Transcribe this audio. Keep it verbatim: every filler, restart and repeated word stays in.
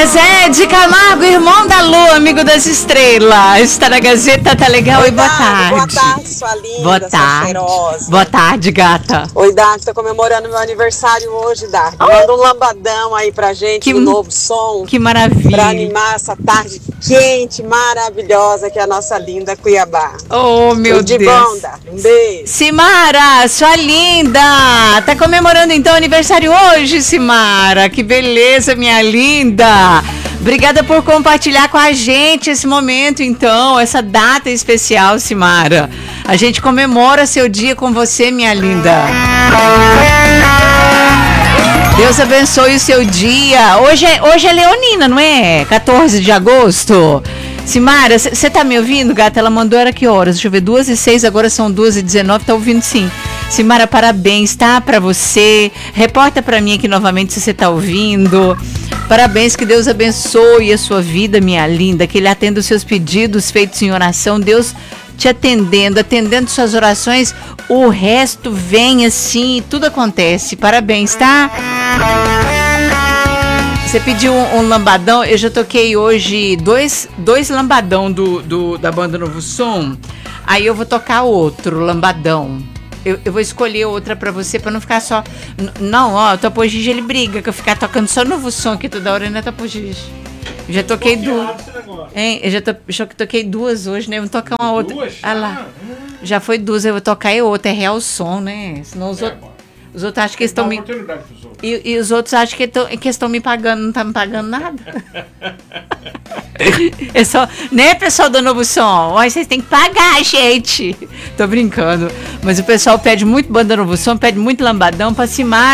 Zezé de Camargo, irmão da Lua, amigo das estrelas. Está na Gazeta, tá legal? Oi, e boa Dado, tarde. Boa tarde, sua linda, boa sua tarde. cheirosa. Boa tarde, gata. Oi, Dado, tô comemorando meu aniversário hoje, Dado. Oh. Manda um lambadão aí pra gente, Que, do novo som. Que maravilha. Pra animar essa tarde quente, maravilhosa, que é a nossa linda Cuiabá. Oh, meu Tudo de Deus. bom, Dado. Um beijo. Simara, sua linda. Tá comemorando então aniversário hoje, Simara. Que beleza, minha linda. Obrigada por compartilhar com a gente esse momento, então, essa data especial, Simara. A gente comemora seu dia com você, minha linda. Deus abençoe o seu dia. Hoje é, hoje é leonina, não é? quatorze de agosto. Simara, você tá me ouvindo, gata? Ela mandou, era que horas? Deixa eu ver, duas e seis, agora são duas e dezenove, tá ouvindo sim. Simara, parabéns, tá? Pra você. Reporta pra mim aqui novamente se você tá ouvindo. Parabéns, que Deus abençoe a sua vida, minha linda, que Ele atenda os seus pedidos feitos em oração. Deus te atendendo, atendendo suas orações, o resto vem assim, tudo acontece. Parabéns, tá? Você pediu um, um lambadão, eu já toquei hoje dois, dois lambadão do, do, da banda Novo Som, aí eu vou tocar outro lambadão. Eu, eu vou escolher outra pra você, pra não ficar só... N- não, ó, o Topo Gigi, ele briga que eu ficar tocando só Novo Som aqui toda hora, né, Topo Gigi? Eu já toquei duas. Hein? Eu já, to, já toquei duas hoje, né? Eu vou tocar uma outra. Duas? Ah lá. Já foi duas, eu vou tocar e outra. É Real Som, né? Senão os, É, outros, os outros acham que estão me... oportunidade pros outros. E, e os outros acham que, tão, que estão me pagando, não estão me pagando nada. É só, né, pessoal do Novo Som? Olha, vocês têm que pagar, gente. Tô brincando. Mas o pessoal pede muito banda Novo Som, pede muito lambadão pra Simar.